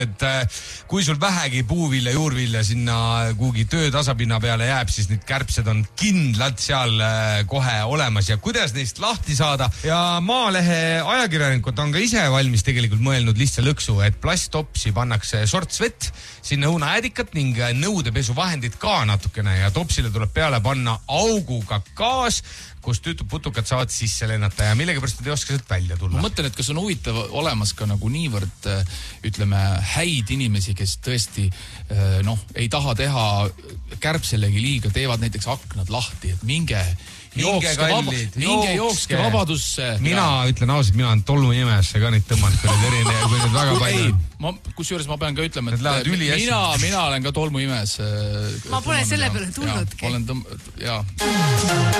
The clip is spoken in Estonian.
et kui sul vähegi puuvilja, juurvilja sinna kuhugi töö tasapinna peale jääb, siis need kärbsed on kindlalt seal kohe olemas ja kuidas neist lahti saada. Ja Maalehe ajakirjanikud on ka ise valmis tegelikult mõelnud lihtsa lõksu, et plasttopsi pannakse sorts vett, sinna õunaäädikat ning nõudepesuvahendid ka natukene ja topsile tuleb peale panna auguga gaas, kus tütuputukad saavad sisse lennata ja millegipärast nad ei oska sealt välja tulla. Ma mõtlen, et kas on huvitav olemas ka nagu niivõrd, ütleme, häid inimesi, kes tõesti ei taha teha kärbselegi liiga, teevad näiteks aknad lahti, et minge jookske vabadusse. Mina ütlen ausalt, mina olen tolmuimesse ka neid tõmmanud, kui need väga palju. Kusjuures ma pean ka ütlema, et mina olen ka tolmuimes. Ma pole selle peale tulnudki. Jaa.